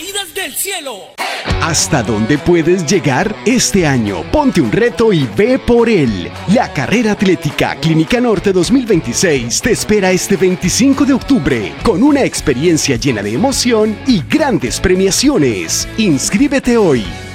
caídas del cielo. ¿Hasta dónde puedes llegar este año? Ponte un reto y ve por él. La carrera atlética Clínica Norte 2026 te espera este 25 de octubre con una experiencia llena de emoción y grandes premiaciones. Inscríbete hoy.